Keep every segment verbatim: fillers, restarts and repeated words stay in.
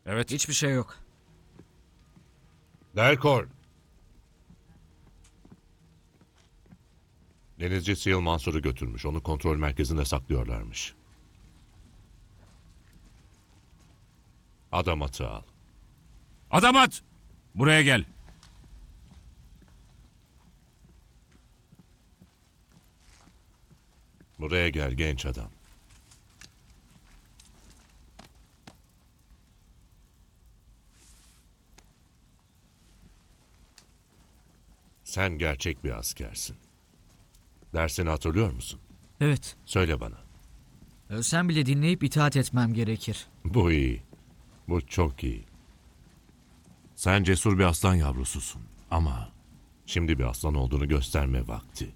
Evet. Hiçbir şey yok. Delkor. Denizci Seal Mansur'u götürmüş. Onu kontrol merkezinde saklıyorlarmış. Adam atı al. Adam at! Buraya gel. Buraya gel genç adam. Sen gerçek bir askersin. Dersini hatırlıyor musun? Evet. Söyle bana. Ölsem bile dinleyip itaat etmem gerekir. Bu iyi. Bu çok iyi. Sen cesur bir aslan yavrususun ama Şimdi bir aslan olduğunu gösterme vakti.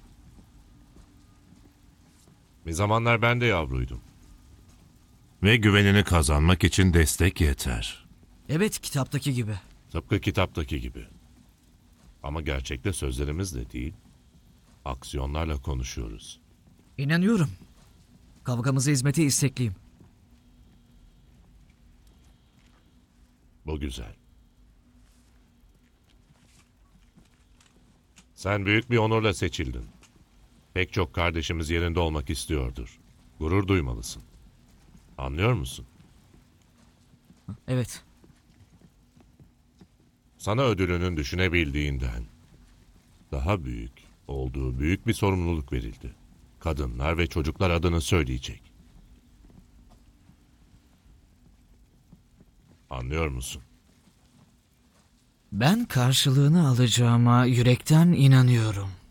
Bir zamanlar ben de yavruydum. ve güvenini kazanmak için destek yeter. Evet, kitaptaki gibi. Tıpkı kitaptaki gibi. Ama gerçekte sözlerimizle değil, aksiyonlarla konuşuyoruz. İnanıyorum. Kavgamıza hizmete istekliyim. Bu güzel. Sen büyük bir onurla seçildin. Pek çok kardeşimiz yerinde olmak istiyordur. Gurur duymalısın. Anlıyor musun? Evet. Sana ödülünün düşünebildiğinden daha büyük olduğu büyük bir sorumluluk verildi. Kadınlar ve çocuklar adını söyleyecek. Anlıyor musun? Ben karşılığını alacağıma yürekten inanıyorum.